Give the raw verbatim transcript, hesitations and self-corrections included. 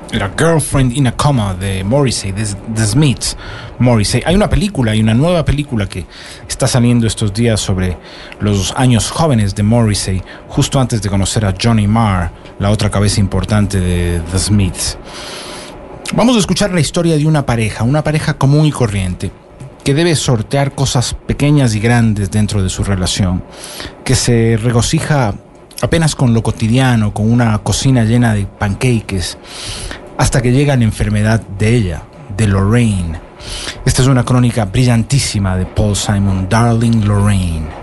La Girlfriend in a Coma de Morrissey, de The Smiths. Morrissey. Hay una película, hay una nueva película que está saliendo estos días sobre los años jóvenes de Morrissey, justo antes de conocer a Johnny Marr, la otra cabeza importante de The Smiths. Vamos a escuchar la historia de una pareja, una pareja común y corriente, que debe sortear cosas pequeñas y grandes dentro de su relación, que se regocija apenas con lo cotidiano, con una cocina llena de pancakes, hasta que llega la enfermedad de ella, de Lorraine. Esta es una crónica brillantísima de Paul Simon, Darling Lorraine.